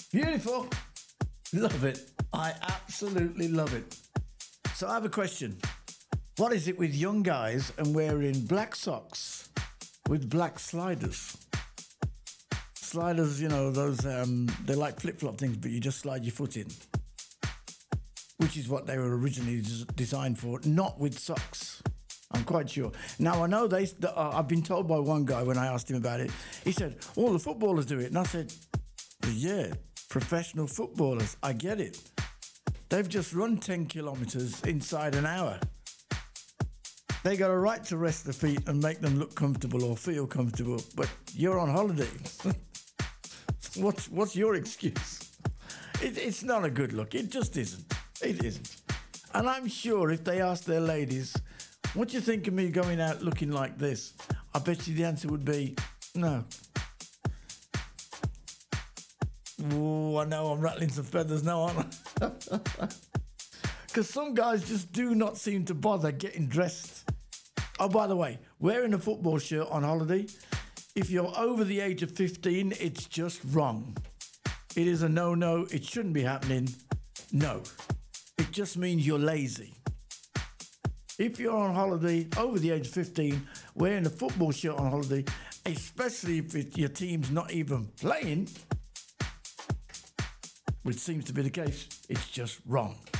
Beautiful. Love it. I absolutely love it. So I have a question. What is it with young guys and wearing black socks with black sliders? Sliders, you know, those, they're like flip-flop things, but you just slide your foot in. Which is what they were originally designed for, not with socks. I'm quite sure. Now, I know I've been told by one guy when I asked him about it, he said, all the footballers do it. And I said, yeah, professional footballers, I get it. They've just run 10 kilometres inside an hour. They got a right to rest their feet and make them look comfortable or feel comfortable, but you're on holiday. What's your excuse? It's not a good look. It just isn't. It isn't. And I'm sure if they asked their ladies, what do you think of me going out looking like this? I bet you the answer would be, no. Oh, I know I'm rattling some feathers now, aren't I? Because some guys just do not seem to bother getting dressed. Oh, by the way, wearing a football shirt on holiday, if you're over the age of 15, it's just wrong. It is a no-no. It shouldn't be happening. No. It just means you're lazy. If you're on holiday over the age of 15, wearing a football shirt on holiday, especially if your team's not even playing, which seems to be the case, it's just wrong.